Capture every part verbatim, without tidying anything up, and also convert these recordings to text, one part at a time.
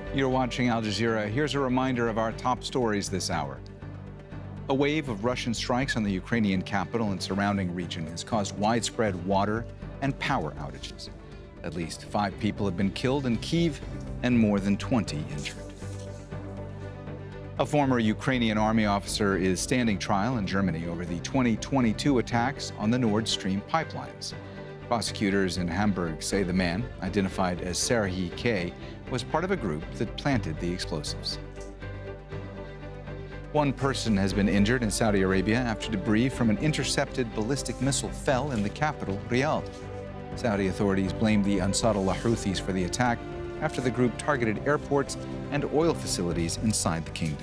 You're watching Al Jazeera. Here's a reminder of our top stories this hour. A wave of Russian strikes on the Ukrainian capital and surrounding region has caused widespread water and power outages. At least five people have been killed in Kyiv and more than twenty injured. A former Ukrainian army officer is standing trial in Germany over the twenty twenty-two attacks on the Nord Stream pipelines. Prosecutors in Hamburg say the man, identified as Serhiy K., was part of a group that planted the explosives. One person has been injured in Saudi Arabia after debris from an intercepted ballistic missile fell in the capital, Riyadh. Saudi authorities blame the Ansarullah Houthis for the attack after the group targeted airports and oil facilities inside the kingdom.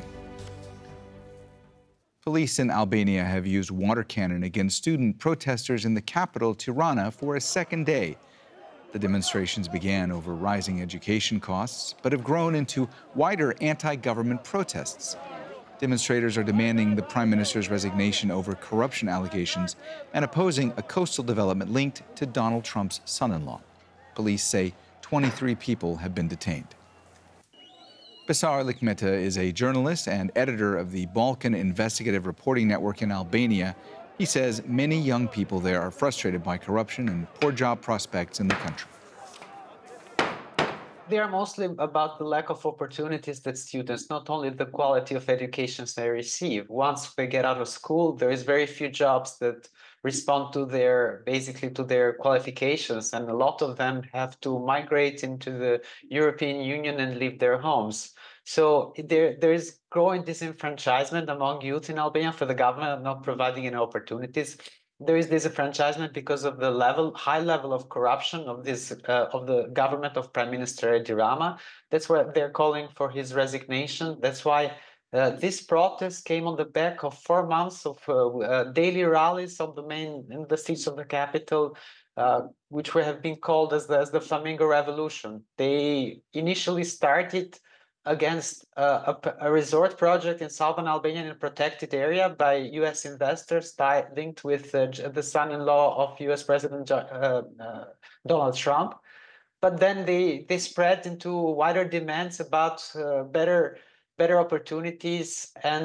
Police in Albania have used water cannon against student protesters in the capital, Tirana, for a second day. The demonstrations began over rising education costs, but have grown into wider anti-government protests. Demonstrators are demanding the prime minister's resignation over corruption allegations and opposing a coastal development linked to Donald Trump's son-in-law. Police say twenty-three people have been detained. Basar Likmeta is a journalist and editor of the Balkan Investigative Reporting Network in Albania. He says many young people there are frustrated by corruption and poor job prospects in the country. They are mostly about the lack of opportunities that students, not only the quality of education they receive. Once they get out of school, there is very few jobs that respond to their, basically to their qualifications. And a lot of them have to migrate into the European Union and leave their homes. So there, there is growing disenfranchisement among youth in Albania for the government of not providing any opportunities. There is disenfranchisement because of the level, high level of corruption of this uh, of the government of Prime Minister Edi Rama. That's why they're calling for his resignation. That's why uh, this protest came on the back of four months of uh, uh, daily rallies of the main in the streets of the capital, uh, which have been called as the, as the Flamingo Revolution. They initially started against uh, a, a resort project in southern Albania in a protected area by U S investors tied, linked with uh, the son-in-law of U S President uh, uh, Donald Trump. But then they, they spread into wider demands about uh, better, better opportunities and